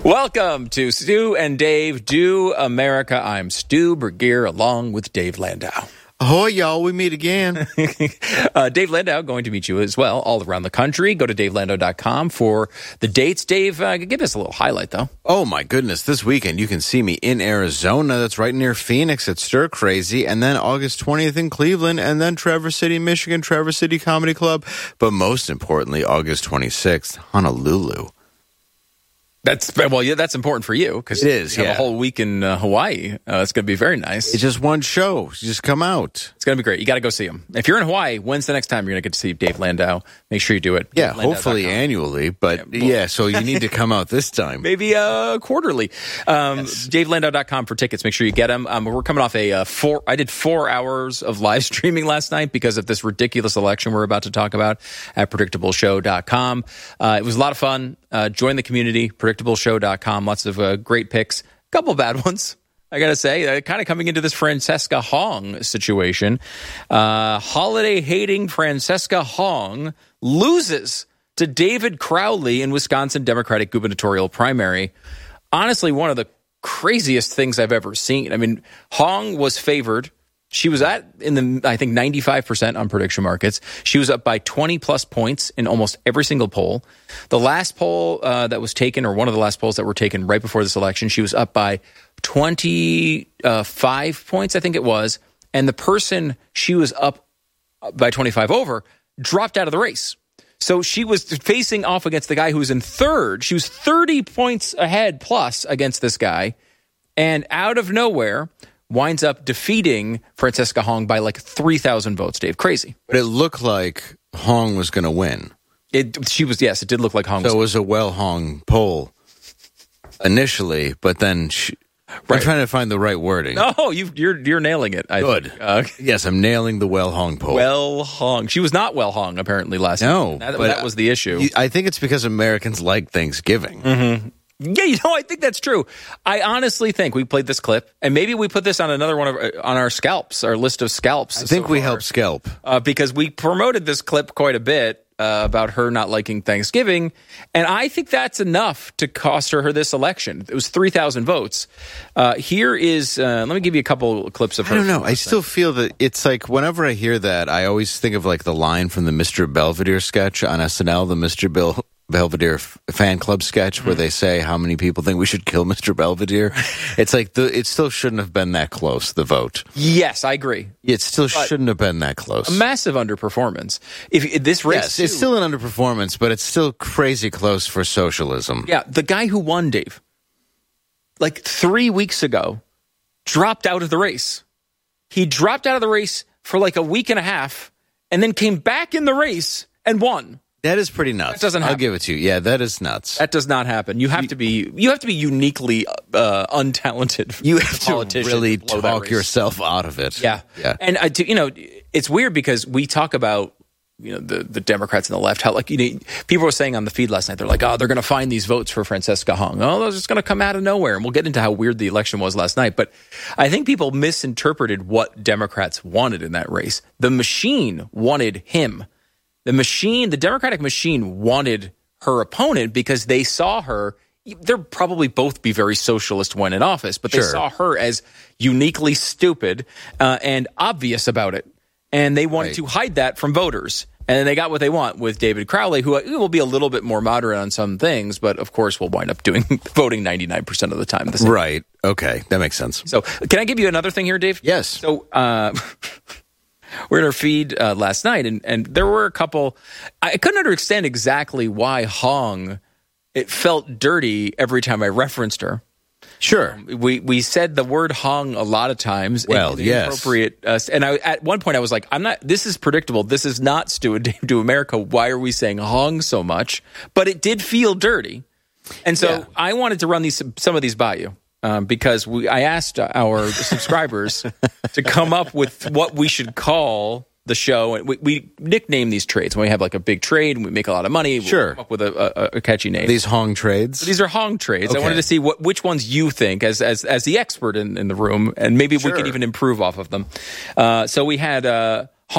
Welcome to Stu and Dave Do America. I'm Stu Bergier along with Dave Landau. Ahoy, y'all. We meet again. Dave Landau going to meet you as well all around the country. Go to davelandau.com for the dates. Dave, give us a little highlight, though. Oh, my goodness. This weekend, you can see me in Arizona. That's right near Phoenix at Stir Crazy. And then August 20th in Cleveland. And then Traverse City, Michigan, Traverse City Comedy Club. But most importantly, August 26th, Honolulu. That's important for you because it is. You have a whole week in Hawaii. It's going to be very nice. It's just one show. You just come out. It's going to be great. You got to go see him. If you're in Hawaii, when's the next time you're going to get to see Dave Landau? Make sure you do it. Yeah, hopefully annually. But so you need to come out this time. Maybe quarterly. Yes. DaveLandau.com for tickets. Make sure you get them. We're coming off I did 4 hours of live streaming last night because of this ridiculous election we're about to talk about at PredictableShow.com. It was a lot of fun. Join the community, PredictableShow.com. Lots of great picks. A couple bad ones, I got to say. Kind of coming into this Francesca Hong situation. Holiday-hating Francesca Hong loses to David Crowley in Wisconsin Democratic gubernatorial primary. Honestly, one of the craziest things I've ever seen. I mean, Hong was favored. She was I think 95% on prediction markets. She was up by 20-plus points in almost every single poll. The last poll that was taken, or one of the last polls that were taken right before this election, she was up by 25 points, I think it was. And the person she was up by 25 over dropped out of the race. So she was facing off against the guy who was in third. She was 30 points ahead plus against this guy. And out of nowhere, winds up defeating Francesca Hong by like 3,000 votes, Dave. Crazy. But it looked like Hong was going to win. It did look like Hong was. So it was a well-Hong poll initially, but then I'm trying to find the right wording. No, you're nailing it. Good. Yes, I'm nailing the well-Hong poll. Well-Hong. She was not well-Hong, apparently, last night. That was the issue. I think it's because Americans like Thanksgiving. Mm-hmm. Yeah, I think that's true. I honestly think we played this clip, and maybe we put this on another one on our scalps, our list of scalps. I think we helped scalp. Because we promoted this clip quite a bit about her not liking Thanksgiving, and I think that's enough to cost her this election. It was 3,000 votes. Here is, let me give you a couple clips of her. I don't know. I still feel that it's like whenever I hear that, I always think of like the line from the Mr. Belvedere sketch on SNL, the Mr. Belvedere fan club sketch where they say how many people think we should kill Mr. Belvedere. It's like it still shouldn't have been that close, the vote. Yes, I agree. It still shouldn't have been that close. A massive underperformance. If this race, yes, it's still an underperformance, but it's still crazy close for socialism. Yeah, the guy who won, Dave, like 3 weeks ago, dropped out of the race. He dropped out of the race for like a week and a half, and then came back in the race and won. That is pretty nuts. That doesn't happen. I'll give it to you. Yeah, that is nuts. That does not happen. You have to be uniquely untalented. You have to really talk yourself out of it. Yeah. And it's weird because we talk about the Democrats and the left. How people were saying on the feed last night, they're like, oh, they're going to find these votes for Francesca Hong. Oh, they're just going to come out of nowhere. And we'll get into how weird the election was last night. But I think people misinterpreted what Democrats wanted in that race. The machine wanted him. The Democratic machine wanted her opponent because they saw her. They'll probably both be very socialist when in office, but they saw her as uniquely stupid and obvious about it. And they wanted to hide that from voters. And they got what they want with David Crowley, who will be a little bit more moderate on some things, but of course will wind up voting 99% of the time. Right. Okay. That makes sense. So can I give you another thing here, Dave? Yes. So we're in our feed last night, and there were a couple. I couldn't understand exactly why Hong, it felt dirty every time I referenced her. Sure. We said the word Hong a lot of times. Well, yes. And at one point I was like, this is predictable. This is not Stu and Dave Do America. Why are we saying Hong so much? But it did feel dirty. And so I wanted to run some of these by you. Because I asked our subscribers to come up with what we should call the show. And we nickname these trades. When we have like a big trade and we make a lot of money, we'll come up with a catchy name. These Hong trades? These are Hong trades. Okay. I wanted to see which ones you think as the expert in the room, and maybe we could even improve off of them. So we had